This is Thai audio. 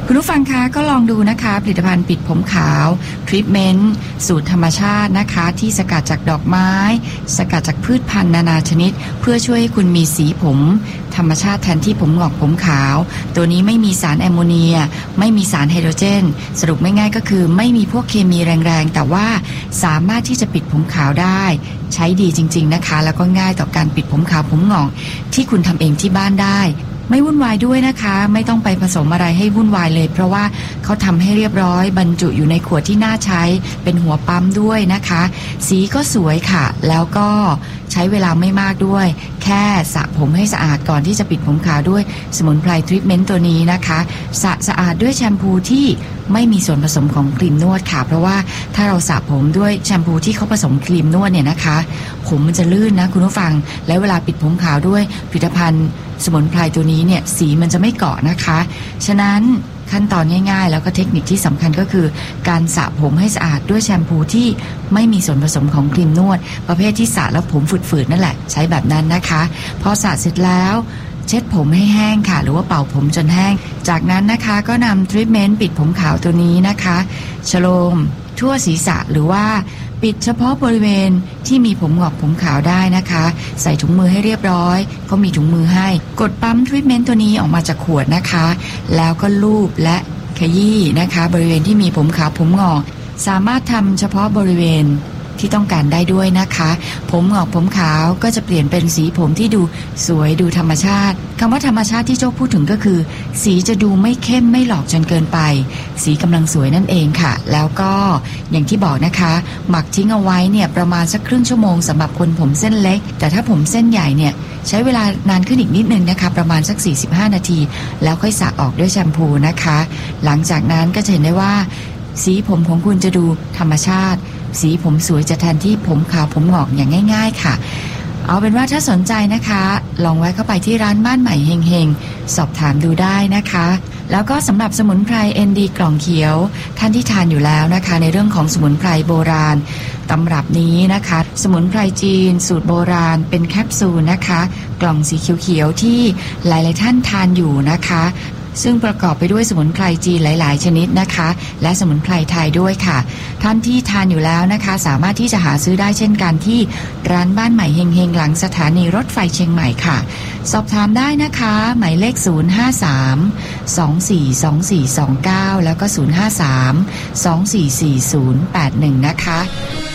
คุณผู้ฟังคะก็ลองดูนะคะผลิตภัณฑ์ปิดผมขาวทรีทเมนต์สูตรธรรมชาตินะคะที่สกัดจากดอกไม้สกัดจากพืชพันธุ์นานาชนิดเพื่อช่วยให้คุณมีสีผมธรรมชาติแทนที่ผมงอกผมขาวตัวนี้ไม่มีสารแอมโมเนียไม่มีสารไฮโดรเจนสรุปไม่ง่ายก็คือไม่มีพวกเคมีแรงๆแต่ว่าสามารถที่จะปิดผมขาวได้ใช้ดีจริงๆนะคะแล้วก็ง่ายต่อการปิดผมขาวผมงอกที่คุณทำเองที่บ้านได้ไม่วุ่นวายด้วยนะคะไม่ต้องไปผสมอะไรให้วุ่นวายเลยเพราะว่าเขาทำให้เรียบร้อยบรรจุอยู่ในขวดที่น่าใช้เป็นหัวปั๊มด้วยนะคะสีก็สวยค่ะแล้วก็ใช้เวลาไม่มากด้วยแค่สระผมให้สะอาดก่อนที่จะปิดผมขาวด้วยสมุนไพรทรีทเมนต์ตัวนี้นะคะสะอาดด้วยแชมพูที่ไม่มีส่วนผสมของครีมนวดค่ะเพราะว่าถ้าเราสระผมด้วยแชมพูที่เขาผสมครีมนวดเนี่ยนะคะผมมันจะลื่นนะคุณผู้ฟังและเวลาปิดผมขาวด้วยผลิตภัณฑ์สมุนไพรตัวนี้เนี่ยสีมันจะไม่เกาะนะคะฉะนั้นขั้นตอนง่ายๆแล้วก็เทคนิคที่สำคัญก็คือการสระผมให้สะอาดด้วยแชมพูที่ไม่มีส่วนผสมของครีมนวดประเภทที่สระแล้วผมฝืดๆนั่นแหละใช้แบบนั้นนะคะพอสระเสร็จแล้วเช็ดผมให้แห้งค่ะหรือว่าเป่าผมจนแห้งจากนั้นนะคะก็นำทรีทเมนต์ปิดผมขาวตัวนี้นะคะชโลมทั่วศีรษะหรือว่าปิดเฉพาะบริเวณที่มีผมงอกผมขาวได้นะคะใส่ถุงมือให้เรียบร้อยเขามีถุงมือให้กดปั๊มทรีทเมนต์ตัวนี้ออกมาจากขวดนะคะแล้วก็ลูบและขยี้นะคะบริเวณที่มีผมขาวผมงอกสามารถทำเฉพาะบริเวณที่ต้องการได้ด้วยนะคะผมงอกผมขาวก็จะเปลี่ยนเป็นสีผมที่ดูสวยดูธรรมชาติคำว่าธรรมชาติที่โจ้พูดถึงก็คือสีจะดูไม่เข้มไม่หลอกจนเกินไปสีกำลังสวยนั่นเองค่ะแล้วก็อย่างที่บอกนะคะหมักทิ้งเอาไว้เนี่ยประมาณสักครึ่งชั่วโมงสำหรับคนผมเส้นเล็กแต่ถ้าผมเส้นใหญ่เนี่ยใช้เวลานานขึ้นอีกนิดนึงนะคะประมาณสัก45นาทีแล้วค่อยสระออกด้วยแชมพูนะคะหลังจากนั้นก็จะเห็นได้ว่าสีผมของคุณจะดูธรรมชาติสีผมสวยจะแทนที่ผมขาวผมงอกอย่างง่ายๆค่ะเอาเป็นว่าถ้าสนใจนะคะลองแวะเข้าไปที่ร้านบ้านใหม่เฮงๆสอบถามดูได้นะคะแล้วก็สำหรับสมุนไพร ND กล่องเขียวท่านที่ทานอยู่แล้วนะคะในเรื่องของสมุนไพรโบราณตำรับนี้นะคะสมุนไพรจีนสูตรโบราณเป็นแคปซูลนะคะกล่องสีเขียวๆที่หลายๆท่านทานอยู่นะคะซึ่งประกอบไปด้วยสมุนไพรจีนหลายๆชนิดนะคะและสมุนไพรไทยด้วยค่ะท่านที่ทานอยู่แล้วนะคะสามารถที่จะหาซื้อได้เช่นกันที่ร้านบ้านใหม่เฮงๆหลังสถานีรถไฟเชียงใหม่ค่ะสอบถามได้นะคะหมายเลข053-242429แล้วก็053-244081นะคะ